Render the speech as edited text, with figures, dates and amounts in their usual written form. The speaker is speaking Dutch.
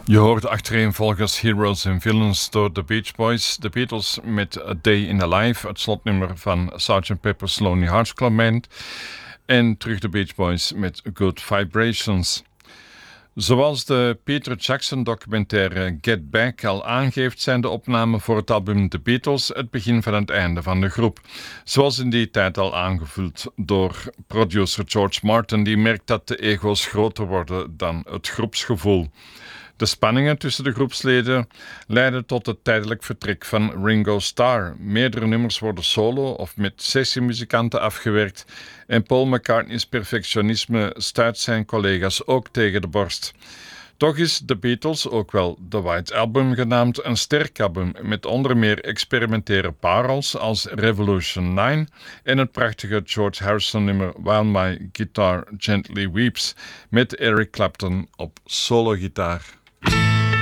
Je hoort achtereenvolgens Heroes and Villains door The Beach Boys, The Beatles met A Day in the Life, het slotnummer van Sgt. Pepper's Lonely Hearts Club Band, en terug The Beach Boys met Good Vibrations. Zoals de Peter Jackson documentaire Get Back al aangeeft, zijn de opnamen voor het album The Beatles het begin van het einde van de groep. Zoals in die tijd al aangevuld door producer George Martin, die merkt dat de ego's groter worden dan het groepsgevoel. De spanningen tussen de groepsleden leiden tot het tijdelijk vertrek van Ringo Starr. Meerdere nummers worden solo of met sessiemuzikanten afgewerkt en Paul McCartney's perfectionisme stuit zijn collega's ook tegen de borst. Toch is The Beatles, ook wel The White Album genaamd, een sterk album met onder meer experimentele parels als Revolution 9 en het prachtige George Harrison nummer While My Guitar Gently Weeps met Eric Clapton op sologitaar.